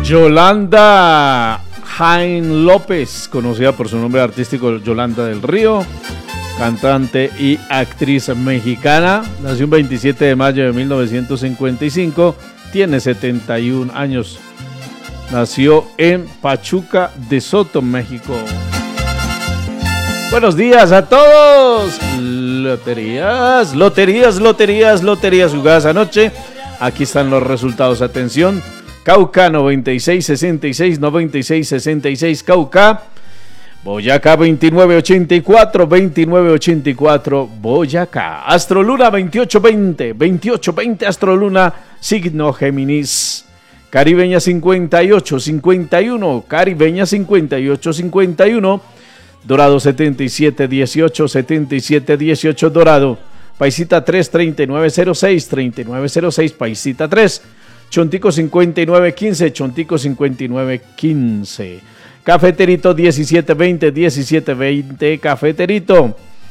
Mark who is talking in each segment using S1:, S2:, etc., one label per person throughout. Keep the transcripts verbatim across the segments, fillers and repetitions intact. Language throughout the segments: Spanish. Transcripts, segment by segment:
S1: Yolanda Jaén López, conocida por su nombre artístico Yolanda del Río, cantante y actriz mexicana, nació un veintisiete de mayo de mil novecientos cincuenta y cinco, tiene setenta y un años, nació en Pachuca de Soto, México. Buenos días a todos. Loterías, loterías, loterías, loterías jugadas anoche. Aquí están los resultados, atención. Cauca noventa y seis sesenta y seis, noventa y seis sesenta y seis Cauca. Boyacá veintinueve ochenta y cuatro, veintinueve ochenta y cuatro Boyacá. Astroluna veintiocho veinte, veintiocho veinte Astroluna, signo Géminis. Caribeña cincuenta y ocho cincuenta y uno, Caribeña cincuenta y ocho cincuenta y uno. Dorado setenta y siete dieciocho, setenta y siete dieciocho Dorado. Paisita tres, treinta y nueve cero seis, treinta y nueve cero seis Paisita tres. Chontico cincuenta y nueve quince, Chontico cincuenta y nueve quince. Cafeterito diecisiete veinte, diecisiete veinte Cafeterito.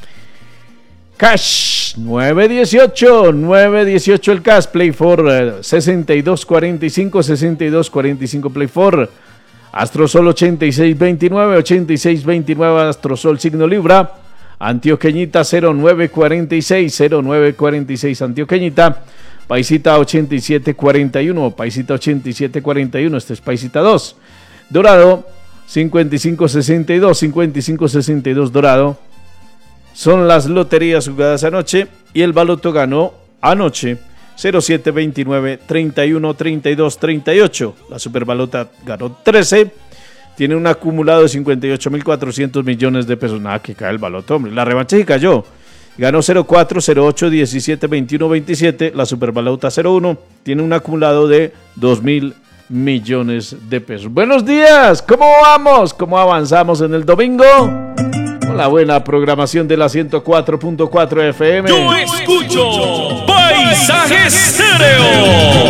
S1: Cash nueve dieciocho, nueve dieciocho el cash. Play for uh, sesenta y dos cuarenta y cinco, sesenta y dos cuarenta y cinco Play for. Astrosol ochenta y seis veintinueve, ochenta y seis veintinueve Astrosol signo Libra. Antioqueñita cero nueve cuarenta y seis, cero nueve cuarenta y seis Antioqueñita. Paisita ochenta y siete cuarenta y uno, Paisita ochenta y siete cuarenta y uno, este es Paisita dos. Dorado cincuenta y cinco sesenta y dos, cincuenta y cinco sesenta y dos Dorado. Son las loterías jugadas anoche y el baloto ganó anoche cero siete veintinueve, treinta y uno treinta y dos treinta y ocho. La superbalota ganó trece. Tiene un acumulado de cincuenta y ocho mil cuatrocientos millones de pesos. Nada que cae el baloto, hombre. La revancha sí cayó. Ganó cero cuatro, cero ocho, diecisiete, veintiuno, veintisiete. La superbalota cero uno. Tiene un acumulado de dos mil millones de pesos. Buenos días. ¿Cómo vamos? ¿Cómo avanzamos en el domingo? Con la buena programación de la ciento cuatro punto cuatro F M.
S2: Yo escucho Paisaje Estéreo.